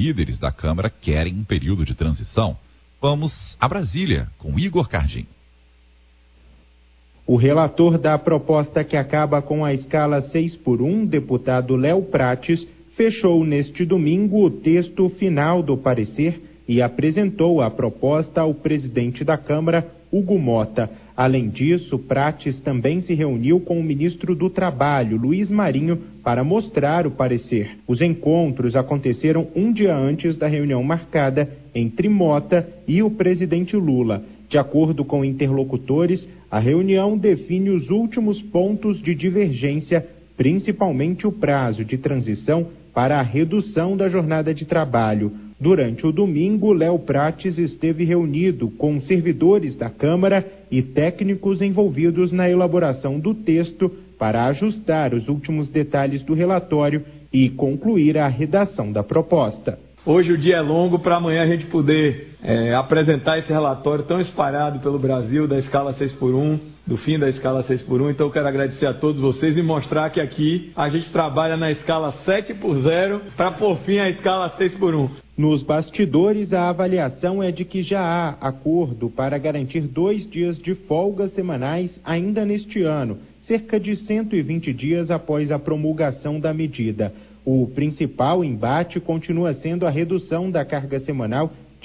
Líderes da Câmara querem um período de transição. Vamos a Brasília com Igor Cardim. O relator da proposta que acaba com a escala 6x1, deputado Léo Prates, fechou neste domingo o texto final do parecer e apresentou a proposta ao presidente da Câmara, Hugo Mota. Além disso, Prates também se reuniu com o ministro do Trabalho, Luiz Marinho, para mostrar o parecer. Os encontros aconteceram um dia antes da reunião marcada entre Mota e o presidente Lula. De acordo com interlocutores, a reunião define os últimos pontos de divergência, principalmente o prazo de transição para a redução da jornada de trabalho. Durante o domingo, Léo Prates esteve reunido com servidores da Câmara e técnicos envolvidos na elaboração do texto para ajustar os últimos detalhes do relatório e concluir a redação da proposta. Hoje o dia é longo para amanhã a gente poder apresentar esse relatório tão espalhado pelo Brasil da escala 6x1, do fim da escala 6x1. Então eu quero agradecer a todos vocês e mostrar que aqui a gente trabalha na escala 7x0 para pôr fim à escala 6x1. Nos bastidores, a avaliação é de que já há acordo para garantir 2 dias de folga semanais ainda neste ano, cerca de 120 dias após a promulgação da medida. O principal embate continua sendo a redução da carga semanal de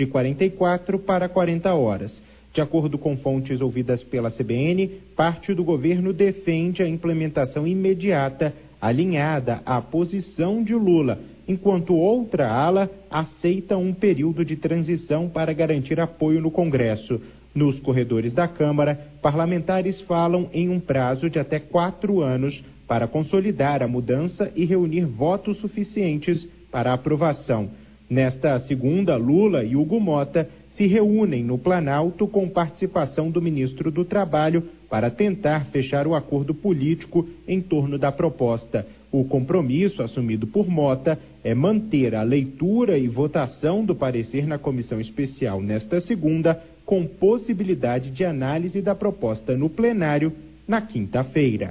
44 para 40 horas. De acordo com fontes ouvidas pela CBN, parte do governo defende a implementação imediata, alinhada à posição de Lula, enquanto outra ala aceita um período de transição para garantir apoio no Congresso. Nos corredores da Câmara, parlamentares falam em um prazo de até 4 anos para consolidar a mudança e reunir votos suficientes para aprovação. Nesta segunda, Lula e Hugo Mota se reúnem no Planalto com participação do ministro do Trabalho para tentar fechar o acordo político em torno da proposta. O compromisso assumido por Mota é manter a leitura e votação do parecer na comissão especial nesta segunda, com possibilidade de análise da proposta no plenário na quinta-feira.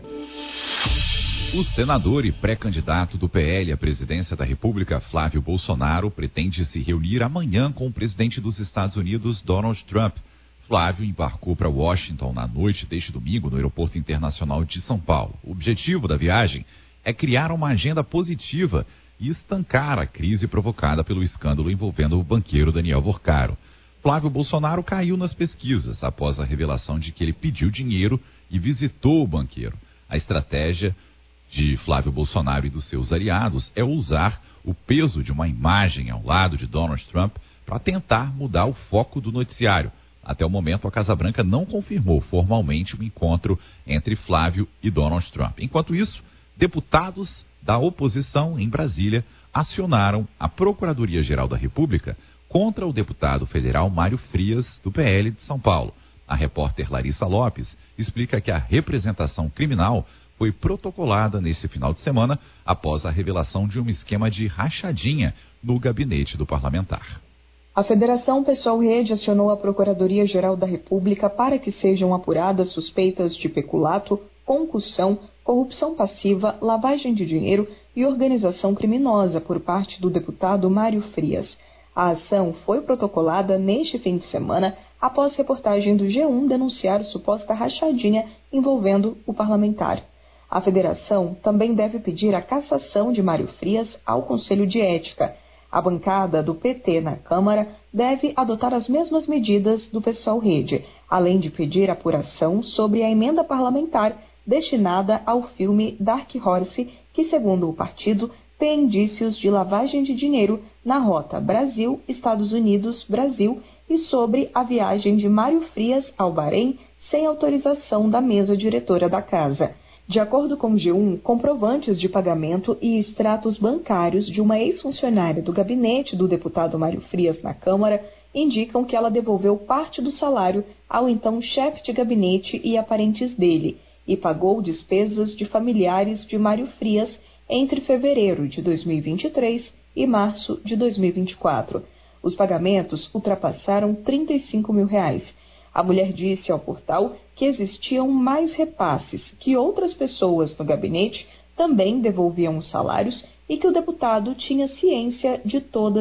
O senador e pré-candidato do PL à presidência da República, Flávio Bolsonaro, pretende se reunir amanhã com o presidente dos Estados Unidos, Donald Trump. Flávio embarcou para Washington na noite deste domingo no Aeroporto Internacional de São Paulo. O objetivo da viagem é criar uma agenda positiva e estancar a crise provocada pelo escândalo envolvendo o banqueiro Daniel Vorcaro. Flávio Bolsonaro caiu nas pesquisas após a revelação de que ele pediu dinheiro e visitou o banqueiro. A estratégia de Flávio Bolsonaro e dos seus aliados é usar o peso de uma imagem ao lado de Donald Trump para tentar mudar o foco do noticiário. Até o momento, a Casa Branca não confirmou formalmente o encontro entre Flávio e Donald Trump. Enquanto isso, deputados da oposição em Brasília acionaram a Procuradoria-Geral da República contra o deputado federal Mário Frias, do PL de São Paulo. A repórter Larissa Lopes explica que a representação criminal foi protocolada nesse final de semana após a revelação de um esquema de rachadinha no gabinete do parlamentar. A Federação Pessoal Rede acionou a Procuradoria-Geral da República para que sejam apuradas suspeitas de peculato, concussão, corrupção passiva, lavagem de dinheiro e organização criminosa por parte do deputado Mário Frias. A ação foi protocolada neste fim de semana após reportagem do G1 denunciar suposta rachadinha envolvendo o parlamentar. A federação também deve pedir a cassação de Mário Frias ao Conselho de Ética. A bancada do PT na Câmara deve adotar as mesmas medidas do PSOL Rede, além de pedir apuração sobre a emenda parlamentar destinada ao filme Dark Horse, que, segundo o partido, tem indícios de lavagem de dinheiro na rota Brasil-Estados Unidos-Brasil e sobre a viagem de Mário Frias ao Bahrein sem autorização da mesa diretora da casa. De acordo com o G1, comprovantes de pagamento e extratos bancários de uma ex-funcionária do gabinete do deputado Mário Frias na Câmara indicam que ela devolveu parte do salário ao então chefe de gabinete e a parentes dele e pagou despesas de familiares de Mário Frias entre fevereiro de 2023 e março de 2024. Os pagamentos ultrapassaram R$35 mil. A mulher disse ao portal que existiam mais repasses, que outras pessoas no gabinete também devolviam os salários e que o deputado tinha ciência de todas